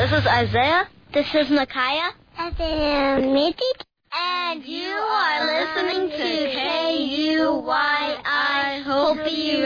This is Isaiah. This is Micaiah. This is Mitty. And you are listening to KUYI Hopi